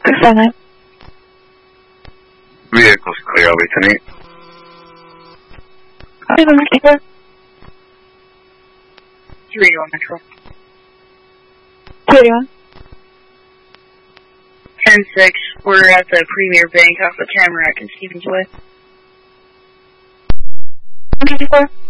Senate. Vehicles clear, Lieutenant. Keeper. 381 Metro. 281. 10-6, we're at the Premier Bank off of Tamarack and Stevens Way. 24.